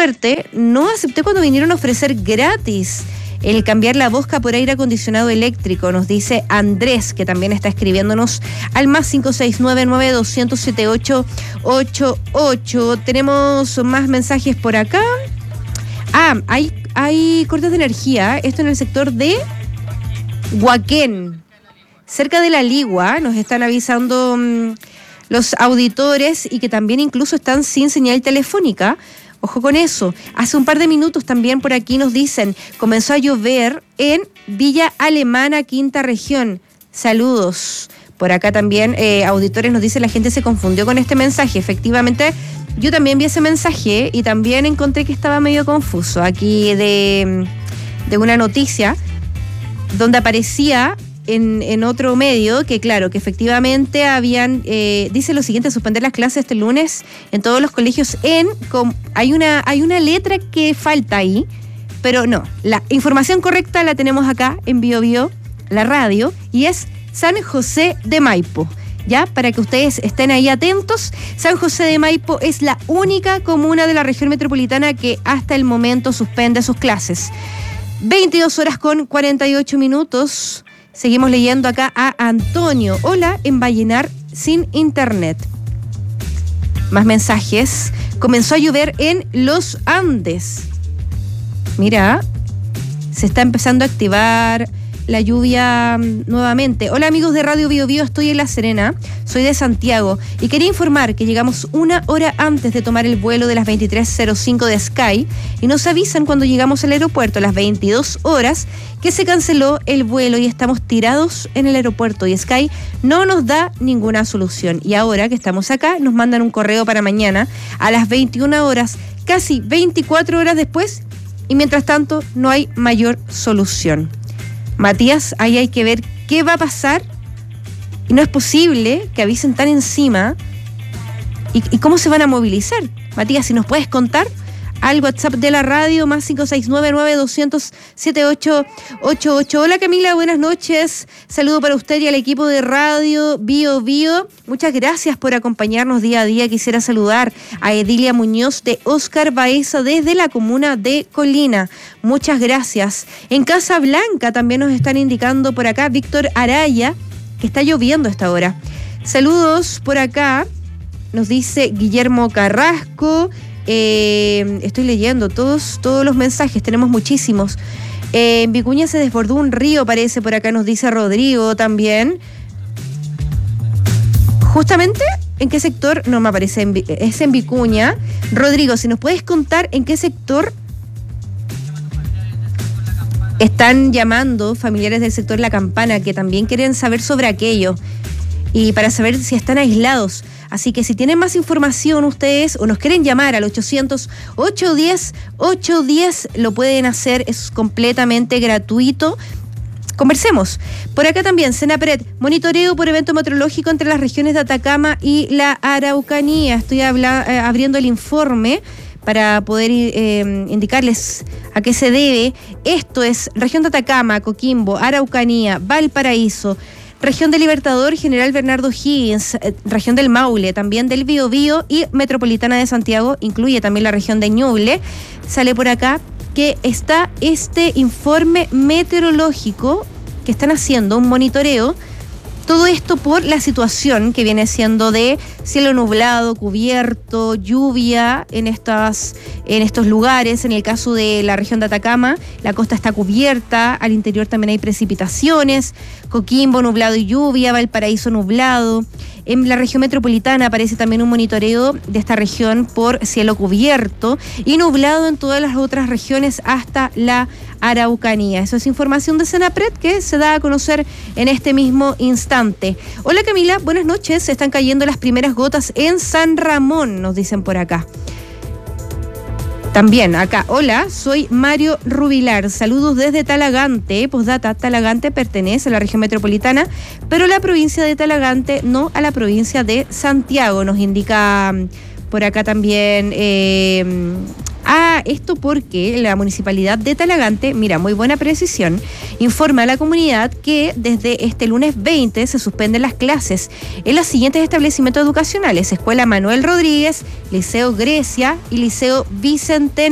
suerte, no acepté cuando vinieron a ofrecer gratis el cambiar la bosca por aire acondicionado eléctrico, nos dice Andrés, que también está escribiéndonos al más 569-9200-7888. Tenemos más mensajes por acá. Hay cortes de energía, esto en el sector de Huaquén, cerca de La Ligua, nos están avisando los auditores, y que también incluso están sin señal telefónica. Ojo con eso. Hace un par de minutos también por aquí nos dicen, comenzó a llover en Villa Alemana, quinta región. Saludos. Por acá también auditores nos dicen, la gente se confundió con este mensaje. Efectivamente, yo también vi ese mensaje y también encontré que estaba medio confuso aquí de una noticia donde aparecía en otro medio que, claro, que efectivamente habían, dice lo siguiente: suspender las clases este lunes en todos los colegios hay una letra que falta ahí, pero no, la información correcta la tenemos acá en Bio Bio, la radio, y es San José de Maipo. Ya, para que ustedes estén ahí atentos, San José de Maipo es la única comuna de la región metropolitana que hasta el momento suspende sus clases. 22:48. Seguimos leyendo acá a Antonio. Hola, en Vallenar sin internet. Más mensajes. Comenzó a llover en los Andes. Mira, se está empezando a activar la lluvia nuevamente. Hola amigos de Radio Bio Bio, estoy en La Serena, soy de Santiago y quería informar que llegamos una hora antes de tomar el vuelo de las 23:05 de Sky y nos avisan cuando llegamos al aeropuerto a las 22 horas que se canceló el vuelo y estamos tirados en el aeropuerto y Sky no nos da ninguna solución. Y ahora que estamos acá nos mandan un correo para mañana a las 21 horas, casi 24 horas después, y mientras tanto no hay mayor solución. Matías, ahí hay que ver qué va a pasar, y no es posible que avisen tan encima. ¿Y cómo se van a movilizar? Matías, si nos puedes contar al WhatsApp de la radio, más 569-9200-7888. Hola Camila, buenas noches. Saludo para usted y al equipo de Radio Bio Bio. Muchas gracias por acompañarnos día a día. Quisiera saludar a Edilia Muñoz de Oscar Baeza desde la comuna de Colina. Muchas gracias. En Casa Blanca también nos están indicando por acá Víctor Araya que está lloviendo a esta hora. Saludos por acá, nos dice Guillermo Carrasco. Estoy leyendo todos los mensajes, tenemos muchísimos. En Vicuña se desbordó un río, parece, por acá nos dice Rodrigo también. Justamente, ¿en qué sector? No me aparece, es en Vicuña. Rodrigo, si nos puedes contar en qué sector están llamando familiares del sector La Campana, que también quieren saber sobre aquello y para saber si están aislados. Así que si tienen más información ustedes o nos quieren llamar al 800-810-810, lo pueden hacer, es completamente gratuito. Conversemos. Por acá también, Senapred, monitoreo por evento meteorológico entre las regiones de Atacama y la Araucanía. Estoy abriendo el informe para poder indicarles a qué se debe. Esto es región de Atacama, Coquimbo, Araucanía, Valparaíso, región del Libertador, General Bernardo Higgins, región del Maule, también del Biobío y Metropolitana de Santiago, incluye también la región de Ñuble. Sale por acá que está este informe meteorológico que están haciendo, un monitoreo. Todo esto por la situación que viene siendo de cielo nublado, cubierto, lluvia en estos lugares. En el caso de la región de Atacama, la costa está cubierta, al interior también hay precipitaciones. Coquimbo, nublado y lluvia, Valparaíso, nublado. En la región metropolitana aparece también un monitoreo de esta región por cielo cubierto y nublado en todas las otras regiones hasta la Araucanía. Eso es información de Senapred que se da a conocer en este mismo instante. Hola Camila, buenas noches. Están cayendo las primeras gotas en San Ramón, nos dicen por acá. También acá, hola, soy Mario Rubilar, saludos desde Talagante. Postdata, Talagante pertenece a la región metropolitana, pero la provincia de Talagante no a la provincia de Santiago, nos indica por acá también. Esto porque la municipalidad de Talagante, mira, muy buena precisión, informa a la comunidad que desde este lunes 20 se suspenden las clases en los siguientes establecimientos educacionales: Escuela Manuel Rodríguez, Liceo Grecia y Liceo Bicentenario.